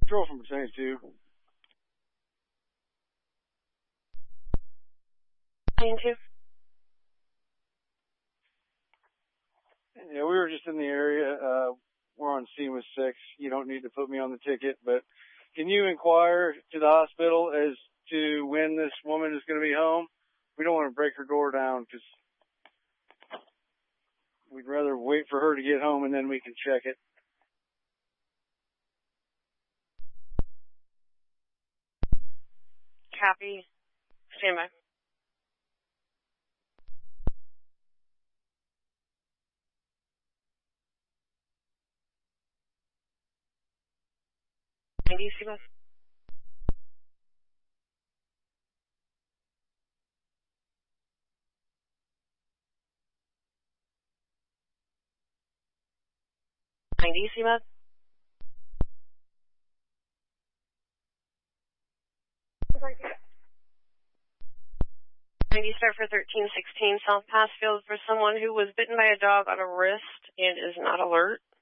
Patrol from percentage 2. Lane 2. Yeah, we were just in the area. We're on scene with 6. You don't need to put me on the ticket, but can you inquire to the hospital as to when this woman is going to be home? We don't want to break her door down because we'd rather wait for her to get home and then we can check it. Copy. Stand by. DC bus. DC bus. 90 start for 1316 South Passfield for someone who was bitten by a dog on a wrist and is not alert.